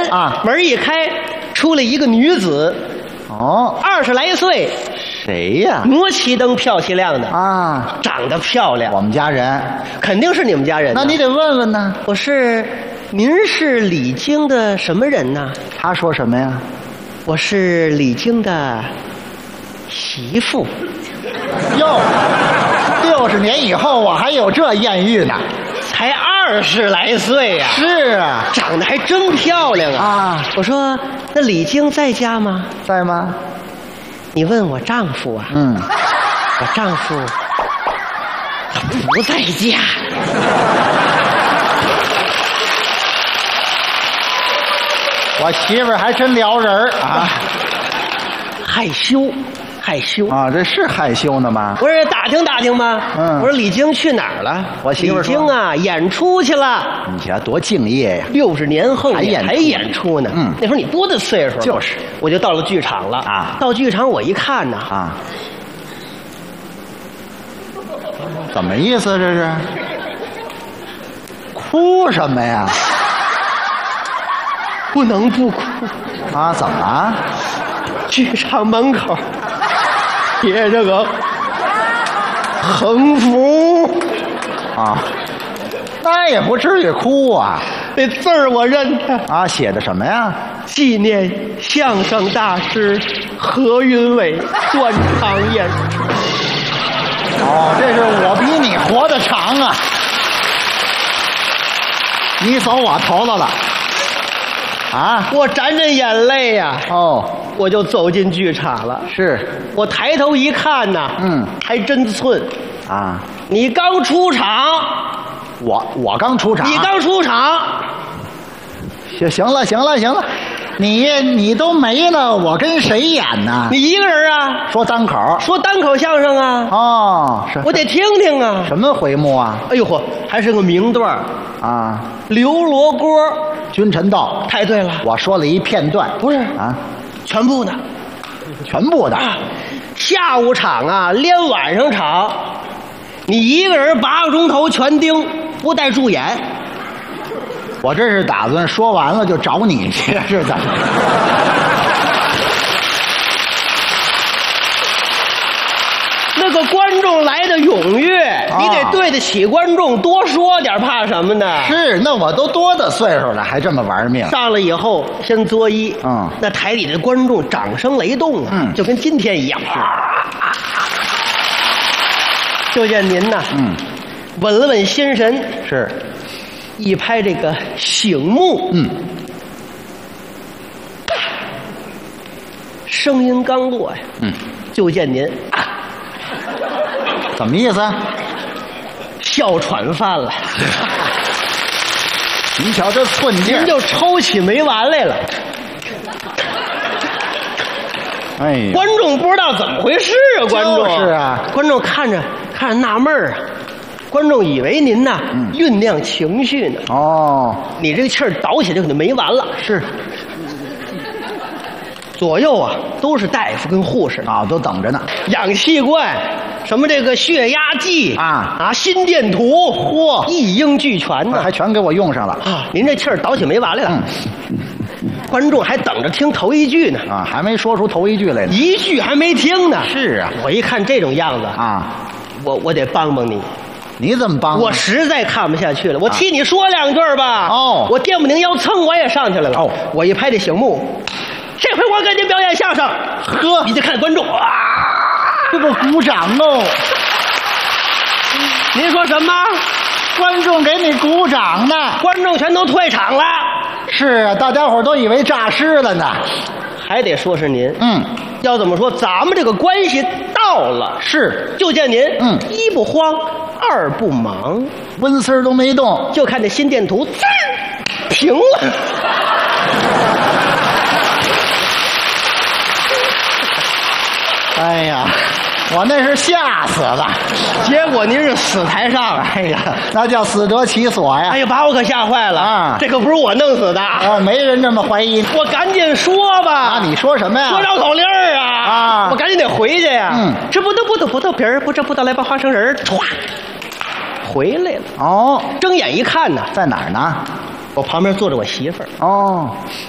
啊， 门一开，出来一个女子， 哦 20来岁， 谁呀？ 磨漆灯漂漆亮的， 啊， 长得漂亮， 我们家人。 肯定是你们家人。 那你得问问呢。 您是李菁的什么人呢？ 他说什么呀？ 我是李菁的媳妇。 哟，60年以后我还有这艳遇呢。 才20来岁呀、 是啊， 长得还真漂亮啊！ 啊， 我说那李菁在家吗？ 在吗？ 你问我丈夫啊？ 嗯， 我丈夫他不在家。 我媳妇儿还真撩人儿啊。 害羞，害羞。 啊，这是害羞呢吗？ 不是打听打听吗？ 嗯我说李菁去哪儿了？ 我媳妇儿说李菁啊，演出去了。 你瞧多敬业呀！ 60年后还演出还演出呢。 嗯那时候你多大岁数？ 就是， 我就到了剧场了啊到剧场我一看呢， 啊，怎么意思这是？哭什么呀？ 不能不哭。 啊，怎么？ 剧场门口贴着个横幅， 啊，那也不至于哭啊！ 那字儿我认得， 啊，写的什么呀？ 纪念相声大师何云伟专场演出。 哦，这是我比你活得长啊！你走我头子了。啊？ 我沾着眼泪呀、 哦， 我就走进剧场了。 是。 我抬头一看呐，还真寸。 啊， 你刚出场， 我刚出场。 你刚出场， 行了，你都没了，我跟谁演呢？ 你一个人啊？ 说单口。 说单口相声啊？ 哦，是。 我得听听啊。 什么回目啊？ 哎呦嚯，还是个名段啊， 刘罗锅。 君臣道。 太对了， 我说了一片段。 不是啊， 全部的， 全部的。 下午场啊，连晚上场，你一个人8个钟头全盯，不带助演。 我这是打算说完了就找你去，是怎么？ 那个观众来的踊跃，你得对得起观众，多说点，怕什么呢？ 是，那我都多大岁数了，还这么玩命？ 上来以后先作揖，那台里的观众掌声雷动啊，就跟今天一样。就见您呐，稳了稳心神， 是， 一拍这个醒目，声音刚落呀，就见您。 怎么意思？ 哮喘犯了。 你瞧这寸劲， 您就抽起没完来了。 哎呀， 观众不知道怎么回事啊！观众就是啊， 观众看着纳闷儿啊。观众以为您呐酝酿情绪呢。 哦， 你这个气儿倒起来可就没完了。 是。 左右啊都是大夫跟护士啊，都等着呢。 氧气罐，什么这个血压计心电图，嚯，一应俱全呢， 还全给我用上了啊！您这气儿倒起没完来了。观众还等着听头一句呢， 啊，还没说出头一句来呢， 一句还没听呢。 是啊， 我一看这种样子啊， 我得帮帮你。 你怎么帮？我实在看不下去了，我替你说2句吧。 哦， 我电不宁腰蹭我也上去来了。 哦， 我一拍这醒目，这回我给您表演相声。 呵， 你就看观众哇， 这个鼓掌哦。 您说什么？ 观众给你鼓掌呢？ 观众全都退场了。 是啊，大家伙都以为诈尸了呢。 还得说是您。 要怎么说，咱们这个关系到了。是，就见您，一不慌，二不忙，温丝儿都没动，就看这心电图，滋儿平了。哎呀，我那是吓死了，结果您是死台上了。哎呀，那叫死得其所呀！哎呀，把我可吓坏了啊！这可不是我弄死的啊！没人这么怀疑。我赶紧说吧！啊，你说什么呀？说绕口令啊！我赶紧得回去呀！这不豆皮儿，不到来把花生仁儿，歘，回来了。哦，睁眼一看呢，在哪儿呢？我旁边坐着我媳妇儿。哦。